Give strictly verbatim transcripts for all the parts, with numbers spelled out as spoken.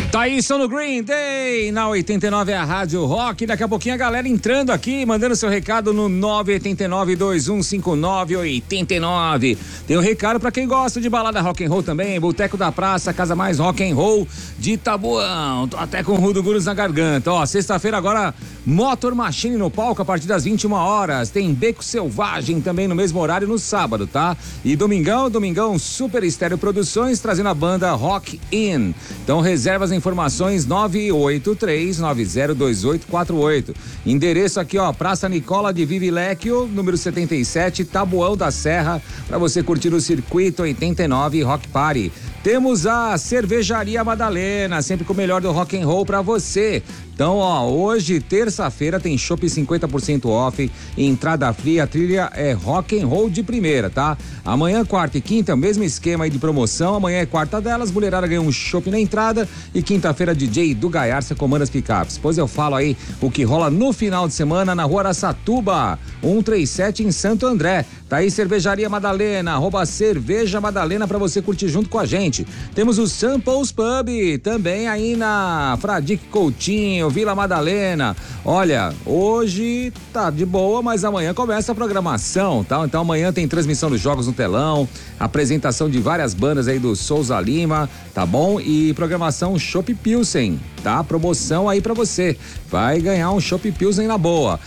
Tá aí, som no Green Day, na oitenta e nove é a Rádio Rock. Daqui a pouquinho a galera entrando aqui, mandando seu recado no nove oito nove, dois um cinco nove, oito nove. Tem um recado pra quem gosta de balada rock and roll também, Boteco da Praça, casa mais rock and roll de Taboão. Tô até com o Rudo Guros na garganta. Ó, sexta-feira agora, Motor Machine no palco a partir das vinte e uma horas. Tem Beco Selvagem também no mesmo horário no sábado, tá? E domingão, domingão, Super Estéreo Produções trazendo a banda Rock In. Então reservas em informações nove oito três nove zero dois oito quatro oito. Endereço aqui, ó, Praça Nicola de Vivilecchio, número setenta e sete, Taboão da Serra, para você curtir o Circuito oitenta e nove Rock Party. Temos a Cervejaria Madalena, sempre com o melhor do rock and roll para você. Então, ó, hoje, terça-feira, tem chopp cinquenta por cento off, entrada fria, a trilha é rock and roll de primeira, tá? Amanhã, quarta e quinta, é o mesmo esquema aí de promoção. Amanhã é quarta delas, mulherada ganha um chopp na entrada e quinta-feira, D J do Gaiarça comanda as picapes. Depois eu falo aí o que rola no final de semana na Rua Araçatuba, cento e trinta e sete em Santo André. Tá aí Cervejaria Madalena, arroba Cerveja Madalena pra você curtir junto com a gente. Temos o Samples Pub, também aí na Fradique Coutinho, Vila Madalena. Olha, hoje tá de boa, mas amanhã começa a programação, tá? Então amanhã tem transmissão dos jogos no telão, apresentação de várias bandas aí do Souza Lima, tá bom? E programação Chopp Pilsen, tá? Promoção aí pra você. Vai ganhar um Chopp Pilsen na boa.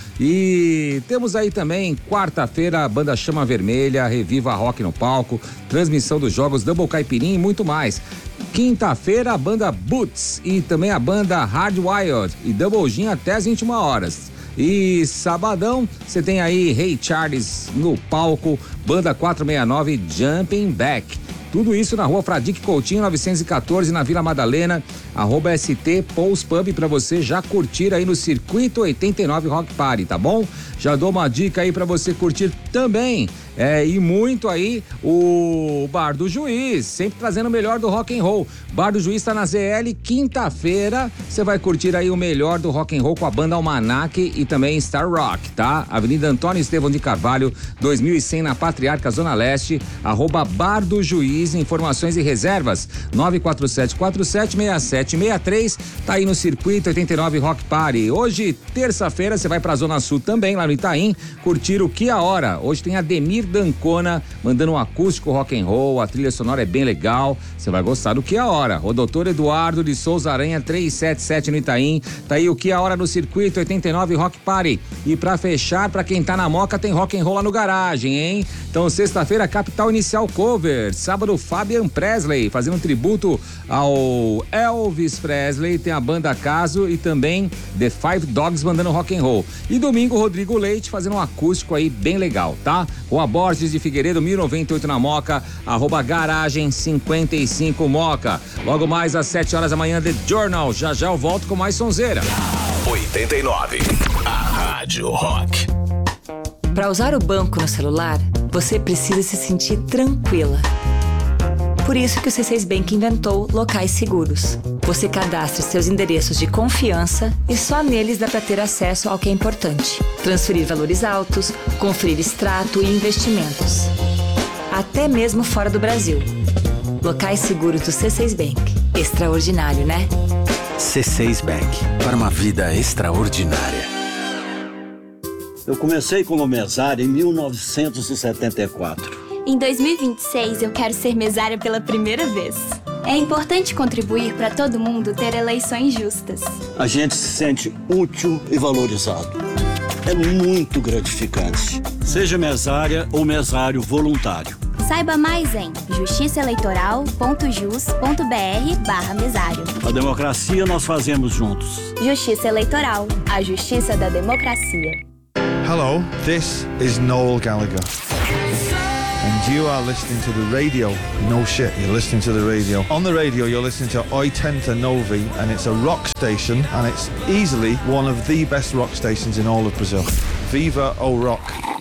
E temos aí também, quarta-feira, a banda Chama Vermelha, Reviva Rock no palco, transmissão dos jogos Double Caipirinha e muito mais. Quinta-feira, a banda Boots e também a banda Hardwired e Double Gin até as vinte e uma horas. E sabadão, você tem aí Ray Charles no palco, banda quatrocentos e sessenta e nove Jumping Back. Tudo isso na Rua Fradique Coutinho, novecentos e quatorze, na Vila Madalena, arroba S T Pous Pub, pra você já curtir aí no Circuito oitenta e nove Rock Party, tá bom? Já dou uma dica aí pra você curtir também, é, e muito aí, o Bar do Juiz, sempre trazendo o melhor do rock and roll. Bar do Juiz tá na Z L, quinta-feira, você vai curtir aí o melhor do rock and roll com a banda Almanac e também Star Rock, tá? Avenida Antônio Estevão de Carvalho, dois mil e cem na Patriarca Zona Leste, arroba Bar do Juiz, informações e reservas, nove quatro sete quatro sete seis sete seis três, tá aí no Circuito oitenta e nove Rock Party. Hoje, terça-feira, você vai pra Zona Sul também, lá no Itaim, curtir o Que a Hora. Hoje tem Ademir Dancona, mandando um acústico rock and roll, a trilha sonora é bem legal, você vai gostar do Que a Hora. O doutor Eduardo de Souza Aranha, trezentos e setenta e sete no Itaim, tá aí o Que a Hora no Circuito oitenta e nove Rock Party. E pra fechar, pra quem tá na Moca, tem rock and roll lá no Garagem, hein? Então, sexta-feira, Capital Inicial Cover, sábado, Fabian Presley, fazendo um tributo ao Elvis Presley, tem a banda Caso e também The Five Dogs mandando rock and roll. E domingo, Rodrigo Leite fazendo um acústico aí bem legal, tá? Rua Borges de Figueiredo, mil e noventa e oito na Moca, arroba Garagem cinquenta e cinco Moca. Logo mais às sete horas da manhã, The Journal. Já já eu volto com mais sonzeira. oitenta e nove, a Rádio Rock. Para usar o banco no celular, você precisa se sentir tranquila. Por isso que o C seis Bank inventou locais seguros. Você cadastra seus endereços de confiança e só neles dá para ter acesso ao que é importante. Transferir valores altos, conferir extrato e investimentos. Até mesmo fora do Brasil. Locais seguros do C seis Bank. Extraordinário, né? C seis Bank, para uma vida extraordinária. Eu comecei como mesário em mil novecentos e setenta e quatro. Em dois mil e vinte e seis, eu quero ser mesária pela primeira vez. É importante contribuir para todo mundo ter eleições justas. A gente se sente útil e valorizado. É muito gratificante. Seja mesária ou mesário voluntário. Saiba mais em justiçaeleitoral.jus.br barra mesário. A democracia nós fazemos juntos. Justiça Eleitoral, a justiça da democracia. Hello, this is Noel Gallagher. And you are listening to the radio. No shit, you're listening to the radio. On the radio, you're listening to oitenta e nove, and it's a rock station, and it's easily one of the best rock stations in all of Brazil. Viva o Rock.